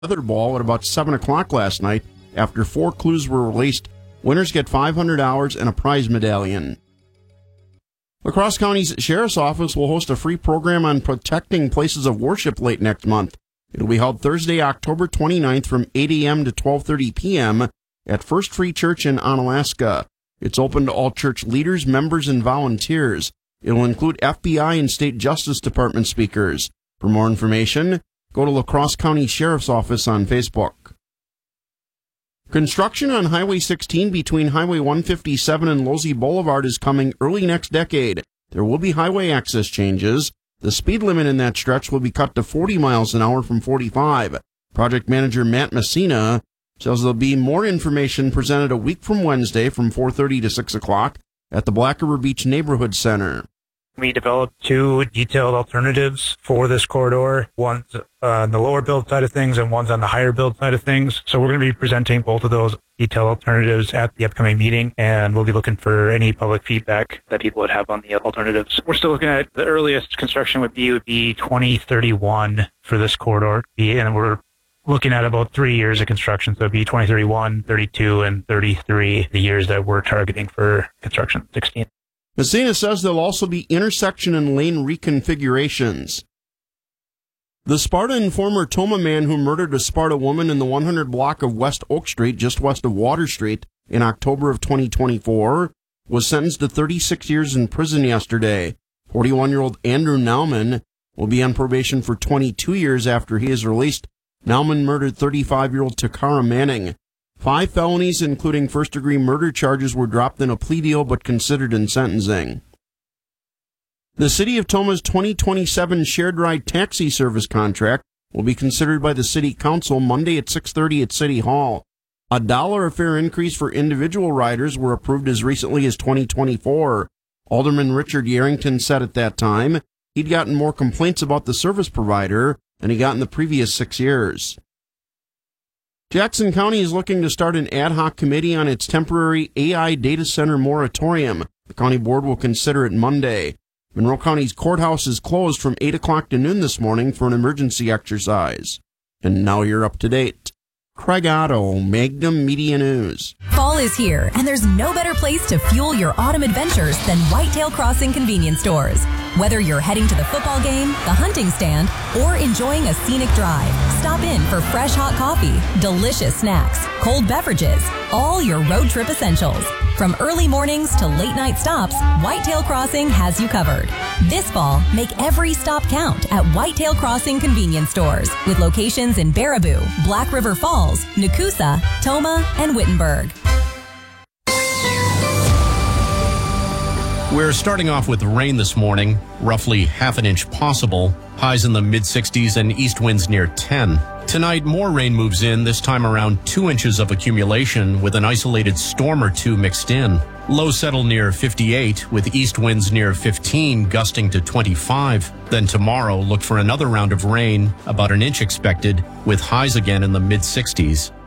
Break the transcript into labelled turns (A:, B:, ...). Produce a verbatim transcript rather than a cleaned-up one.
A: Weather Ball at about seven o'clock last night. After four clues were released, winners get five hundred dollars and a prize medallion. La Crosse County's Sheriff's Office will host a free program on protecting places of worship late next month. It'll be held Thursday, October twenty-ninth from eight a.m. to twelve thirty p.m. at First Free Church in Onalaska. It's open to all church leaders, members, and volunteers. It'll include F B I and State Justice Department speakers. For more information, go to La Crosse County Sheriff's Office on Facebook. Construction on Highway sixteen between Highway one fifty-seven and Losey Boulevard is coming early next decade. There will be highway access changes. The speed limit in that stretch will be cut to forty miles an hour from forty-five. Project manager Matt Messina says there'll be more information presented a week from Wednesday from four thirty to six o'clock at the Black River Beach Neighborhood Center.
B: We developed two detailed alternatives for this corridor. One's uh, on the lower build side of things and one's on the higher build side of things. So we're going to be presenting both of those detailed alternatives at the upcoming meeting, and we'll be looking for any public feedback that people would have on the alternatives. We're still looking at the earliest construction would be would be twenty thirty-one for this corridor, and we're looking at about three years of construction. So it'd be twenty thirty-one, thirty-two, and thirty-three, the years that we're targeting for construction sixteen.
A: Messina says there'll also be intersection and lane reconfigurations. The Sparta and former Toma man who murdered a Sparta woman in the one hundred block of West Oak Street, just west of Water Street, in October of twenty twenty-four, was sentenced to thirty-six years in prison yesterday. forty-one-year-old Andrew Nauman will be on probation for twenty-two years after he is released. Nauman murdered thirty-five-year-old Takara Manning. Five felonies, including first-degree murder charges, were dropped in a plea deal but considered in sentencing. The City of Toma's twenty twenty-seven shared ride taxi service contract will be considered by the City Council Monday at six thirty at City Hall. A dollar a fare increase for individual riders were approved as recently as twenty twenty-four. Alderman Richard Yarrington said at that time he'd gotten more complaints about the service provider than he got in the previous six years. Jackson County is looking to start an ad hoc committee on its temporary A I data center moratorium. The county board will consider it Monday. Monroe County's courthouse is closed from eight o'clock to noon this morning for an emergency exercise. And now you're up to date. Craig Otto, Magnum Media News.
C: Fall is here, and there's no better place to fuel your autumn adventures than Whitetail Crossing convenience stores. Whether you're heading to the football game, the hunting stand, or enjoying a scenic drive, stop in for fresh hot coffee, delicious snacks, cold beverages, all your road trip essentials. From early mornings to late night stops, Whitetail Crossing has you covered. This fall, make every stop count at Whitetail Crossing convenience stores with locations in Baraboo, Black River Falls, Nakusa, Toma, and Wittenberg.
D: We're starting off with rain this morning, roughly half an inch possible, highs in the mid sixties and east winds near ten. Tonight, more rain moves in, this time around two inches of accumulation with an isolated storm or two mixed in. Lows settle near fifty-eight with east winds near fifteen, gusting to twenty-five. Then tomorrow, look for another round of rain, about an inch expected, with highs again in the mid sixties.